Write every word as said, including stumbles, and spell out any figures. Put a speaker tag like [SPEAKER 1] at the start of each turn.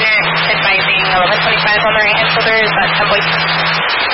[SPEAKER 1] unit advising eleven twenty-five on the right hand shoulder. Is that ten point?